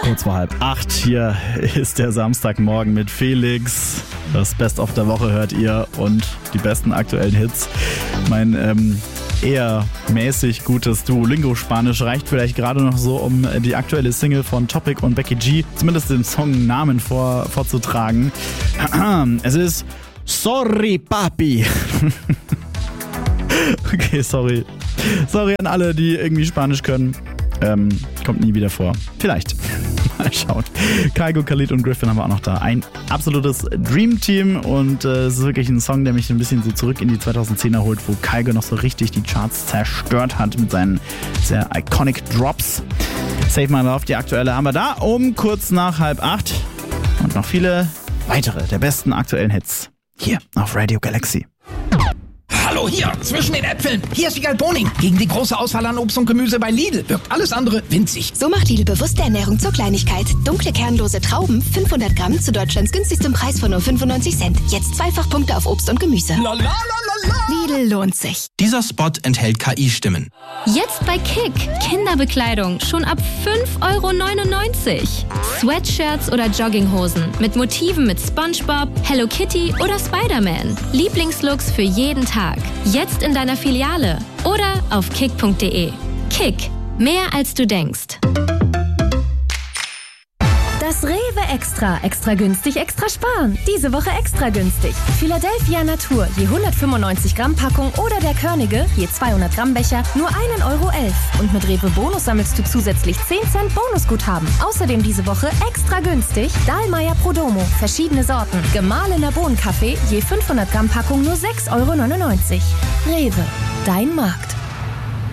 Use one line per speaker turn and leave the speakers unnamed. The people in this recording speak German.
Kurz vor 7:30. Hier ist der Samstagmorgen mit Felix. Das Best-of der Woche hört ihr und die besten aktuellen Hits. Mein eher mäßig gutes Duolingo-Spanisch reicht vielleicht gerade noch so, um die aktuelle Single von Topic und Becky G, zumindest den Songnamen vorzutragen. Es ist Sorry Papi. Okay, sorry. Sorry an alle, die irgendwie Spanisch können. Kommt nie wieder vor. Vielleicht. Mal schauen. Kygo, Khalid und Griffin haben wir auch noch da. Ein absolutes Dream-Team und es ist wirklich ein Song, der mich ein bisschen so zurück in die 2010er holt, wo Kygo noch so richtig die Charts zerstört hat mit seinen sehr iconic Drops. Save My Love, die aktuelle haben wir da um kurz nach 7:30 und noch viele weitere der besten aktuellen Hits hier auf Radio Galaxy.
Hallo, hier, zwischen den Äpfeln. Hier ist Wiegald Boning. Gegen die große Auswahl an Obst und Gemüse bei Lidl wirkt alles andere winzig.
So macht Lidl bewusste Ernährung zur Kleinigkeit. Dunkle, kernlose Trauben, 500 Gramm zu Deutschlands günstigstem Preis von nur 95 Cent. Jetzt Zweifachpunkte auf Obst und Gemüse. Lidl lohnt sich.
Dieser Spot enthält KI-Stimmen.
Jetzt bei Kick. Kinderbekleidung schon ab 5,99 €. Sweatshirts oder Jogginghosen mit Motiven mit SpongeBob, Hello Kitty oder Spider-Man. Lieblingslooks für jeden Tag. Jetzt in deiner Filiale oder auf kick.de. Kick. Mehr als du denkst.
Das Rewe Extra. Extra günstig, extra sparen. Diese Woche extra günstig. Philadelphia Natur, je 195 Gramm Packung oder der Körnige, je 200 Gramm Becher, nur 1,11 € Und mit Rewe Bonus sammelst du zusätzlich 10 Cent Bonusguthaben. Außerdem diese Woche extra günstig Dahlmeier Prodomo, verschiedene Sorten. Gemahlener Bohnenkaffee, je 500 Gramm Packung nur 6,99 €. Rewe, dein Markt.